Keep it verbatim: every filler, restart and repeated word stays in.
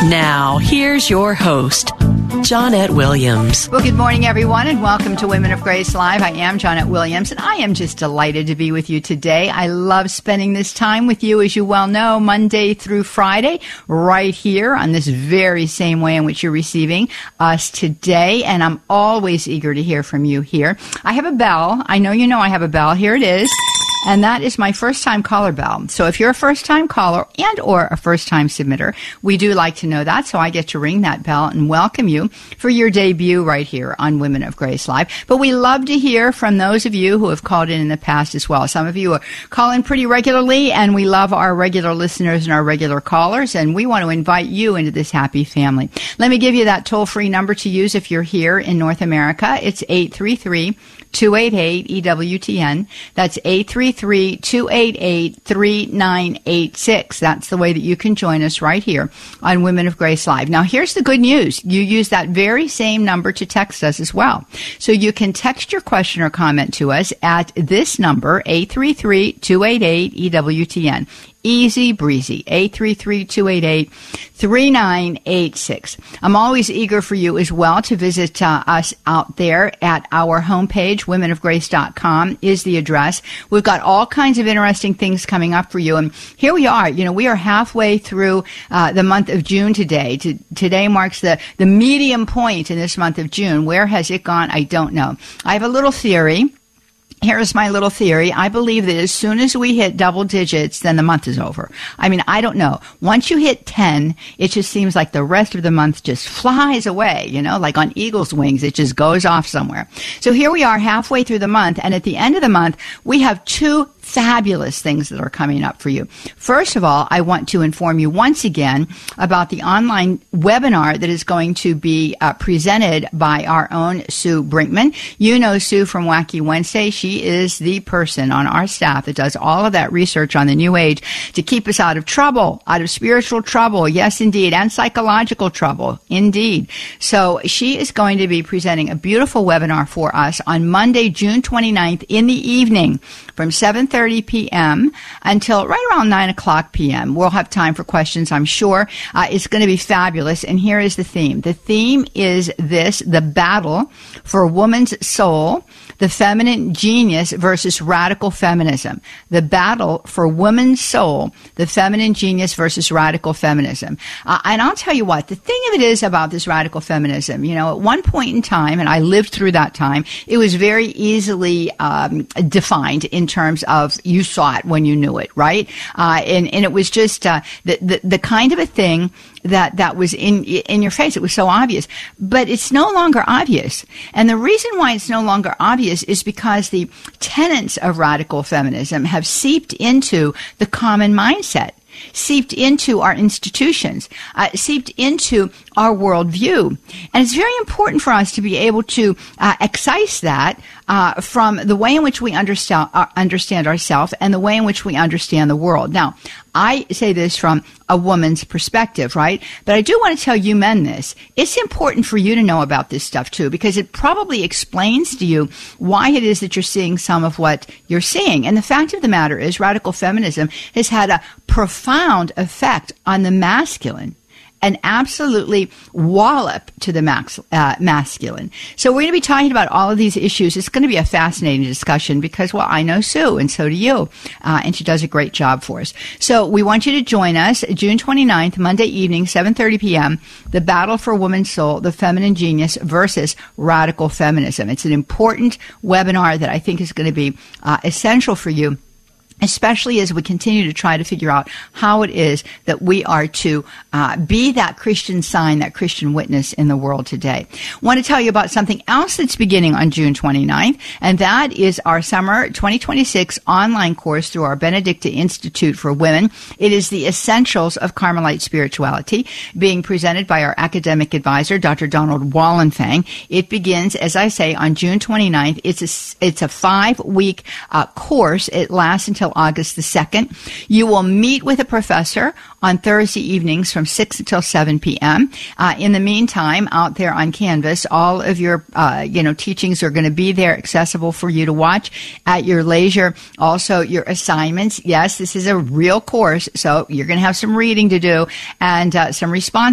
Now, here's your host, Johnnette Williams. Well, good morning, everyone, and welcome to Women of Grace Live. I am Johnnette Williams, and I am just delighted to be with you today. I love spending this time with you, as you well know, Monday through Friday, right here on this very same way in which you're receiving us today, and I'm always eager to hear from you here. I have a bell. I know you know I have a bell. Here it is. And that is my first-time caller bell. So if you're a first-time caller and or a first-time submitter, we do like to know that. So I get to ring that bell and welcome you for your debut right here on Women of Grace Live. But we love to hear from those of you who have called in in the past as well. Some of you are calling pretty regularly, and we love our regular listeners and our regular callers, and we want to invite you into this happy family. Let me give you that toll-free number to use if you're here in North America. It's eight three three, two eight eight, E W T N. That's eight three three, two eight eight, three nine eight six. That's the way that you can join us right here on Women of Grace Live. Now, here's the good news. You use that very same number to text us as well. So you can text your question or comment to us at this number, eight three three, two eight eight, E W T N. Easy breezy, eight three three, two eight eight, three nine eight six. I'm always eager for you as well to visit uh, us out there at our homepage. women of grace dot com is the address. We've got all kinds of interesting things coming up for you. And here we are. You know, we are halfway through uh, the month of June today. To, today marks the, the medium point in this month of June. Where has it gone? I don't know. I have a little theory. Here's my little theory. I believe that as soon as we hit double digits, then the month is over. I mean, I don't know. Once you hit ten, it just seems like the rest of the month just flies away, you know, like on eagle's wings. It just goes off somewhere. So here we are halfway through the month, and at the end of the month, we have two fabulous things that are coming up for you. First of all, I want to inform you once again about the online webinar that is going to be uh, presented by our own Sue Brinkman. You know Sue from Wacky Wednesday. She is the person on our staff that does all of that research on the New Age to keep us out of trouble, out of spiritual trouble, yes, indeed, and psychological trouble, indeed. So she is going to be presenting a beautiful webinar for us on Monday, June twenty-ninth in the evening from seven thirty p.m. until right around nine o'clock p.m. We'll have time for questions, I'm sure. Uh, it's going to be fabulous, and here is the theme. The theme is this: the battle for woman's soul, the feminine genius versus radical feminism. The battle for woman's soul, the feminine genius versus radical feminism. Uh, and I'll tell you what, the thing of it is about this radical feminism, you know, at one point in time, and I lived through that time, it was very easily um, defined in terms of you saw it when you knew it, right? Uh, and, and it was just uh, the, the, the kind of a thing that that was in in your face. It was so obvious. But it's no longer obvious. And the reason why it's no longer obvious is because the tenets of radical feminism have seeped into the common mindset, seeped into our institutions, uh, seeped into our worldview. And it's very important for us to be able to uh, excise that uh, from the way in which we understand, uh, understand ourselves and the way in which we understand the world. Now, I say this from a woman's perspective, right? But I do want to tell you men this. It's important for you to know about this stuff, too, because it probably explains to you why it is that you're seeing some of what you're seeing. And the fact of the matter is radical feminism has had a profound effect on the masculine, an absolutely wallop to the max, uh, masculine. So we're going to be talking about all of these issues. It's going to be a fascinating discussion because, well, I know Sue, and so do you, uh, and she does a great job for us. So we want you to join us June twenty-ninth, Monday evening, seven thirty p.m., the battle for woman's soul, the feminine genius versus radical feminism. It's an important webinar that I think is going to be uh, essential for you, especially as we continue to try to figure out how it is that we are to uh, be that Christian sign, that Christian witness in the world today. I want to tell you about something else that's beginning on June twenty-ninth, and that is our summer twenty twenty-six online course through our Benedicta Institute for Women. It is the Essentials of Carmelite Spirituality, being presented by our academic advisor, Doctor Donald Wallenfang. It begins, as I say, on June twenty-ninth. It's a, it's a five-week uh, course. It lasts until August the second. You will meet with a professor on Thursday evenings from six until seven p.m. Uh, in the meantime, out there on Canvas, all of your uh, you know teachings are going to be there, accessible for you to watch at your leisure. Also, your assignments. Yes, this is a real course, so you're going to have some reading to do and uh, some response